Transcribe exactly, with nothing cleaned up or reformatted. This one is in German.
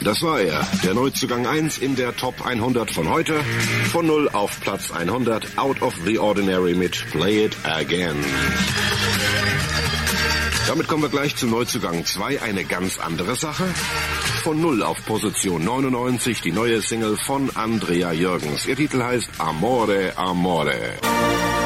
Das war er, der Neuzugang eins in der Top hundert von heute. Von null auf Platz hundert, Out of the Ordinary mit Play It Again. Damit kommen wir gleich zu Neuzugang zwei, eine ganz andere Sache. Von null auf Position neunundneunzig, die neue Single von Andrea Jürgens. Ihr Titel heißt Amore, Amore.